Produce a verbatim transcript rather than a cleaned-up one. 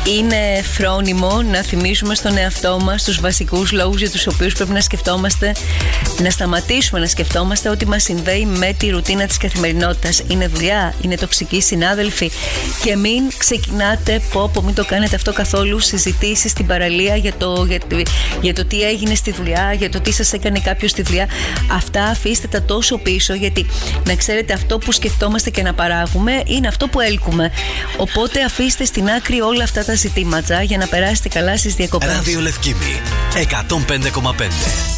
Είναι φρόνιμο να θυμίζουμε στον εαυτό μας τους βασικούς λόγους για τους οποίους πρέπει να σκεφτόμαστε, να σταματήσουμε να σκεφτόμαστε ό,τι μας συνδέει με τη ρουτίνα της καθημερινότητας. Είναι δουλειά, είναι τοξικοί συνάδελφοι. Και μην ξεκινάτε, πω πω, μην το κάνετε αυτό καθόλου, συζητήσεις στην παραλία για το, για, για το τι έγινε στη δουλειά, για το τι σας έκανε κάποιος στη δουλειά. Αυτά αφήστε τα τόσο πίσω, γιατί να ξέρετε, αυτό που σκεφτόμαστε και να παράγουμε είναι αυτό που έλκουμε. Οπότε αφήστε στην άκρη όλα αυτά τα ζητήματα για να περάσετε καλά στις διακοπές. Ράδιο Λευκήμη εκατόν πέντε κόμμα πέντε.